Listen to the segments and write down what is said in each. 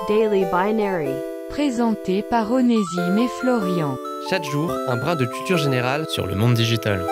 Daily Binary. Présenté par Onésime et Florian. Chaque jour, un brin de culture générale sur le monde digital.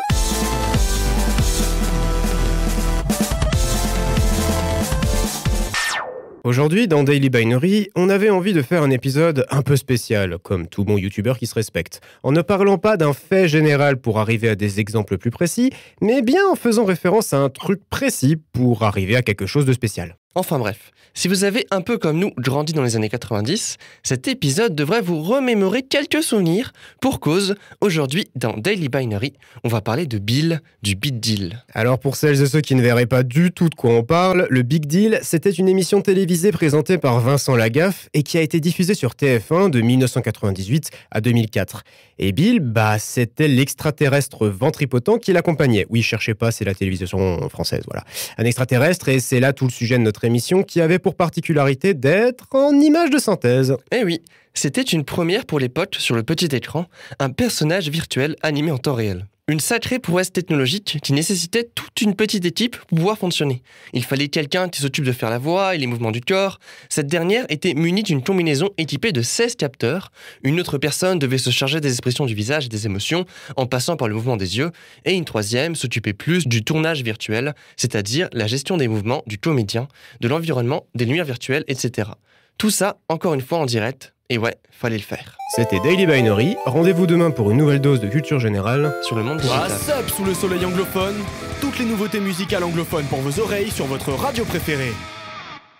Aujourd'hui, dans Daily Binary, on avait envie de faire un épisode un peu spécial, comme tout bon youtubeur qui se respecte, en ne parlant pas d'un fait général pour arriver à des exemples plus précis, mais bien en faisant référence à un truc précis pour arriver à quelque chose de spécial. Enfin bref, si vous avez un peu comme nous grandi dans les années 90, cet épisode devrait vous remémorer quelques souvenirs. Pour cause, aujourd'hui, dans Daily Binary, on va parler de Bill, du Big Deal. Alors pour celles et ceux qui ne verraient pas du tout de quoi on parle, le Big Deal, c'était une émission télévisée présentée par Vincent Lagaffe et qui a été diffusée sur TF1 de 1998 à 2004. Et Bill, c'était l'extraterrestre ventripotent qui l'accompagnait. Oui, cherchez pas, c'est la télévision française, voilà. Un extraterrestre, et c'est là tout le sujet de notre émission qui avait pour particularité d'être en image de synthèse. Eh oui, c'était une première pour les potes sur le petit écran, un personnage virtuel animé en temps réel. Une sacrée prouesse technologique qui nécessitait toute une petite équipe pour pouvoir fonctionner. Il fallait quelqu'un qui s'occupe de faire la voix et les mouvements du corps. Cette dernière était munie d'une combinaison équipée de 16 capteurs. Une autre personne devait se charger des expressions du visage et des émotions, en passant par le mouvement des yeux. Et une troisième s'occupait plus du tournage virtuel, c'est-à-dire la gestion des mouvements du comédien, de l'environnement, des lumières virtuelles, etc. Tout ça, encore une fois en direct. Et ouais, fallait le faire. C'était Daily Binary. Rendez-vous demain pour une nouvelle dose de culture générale sur le monde digital. What's up sous le soleil anglophone? Toutes les nouveautés musicales anglophones pour vos oreilles sur votre radio préférée.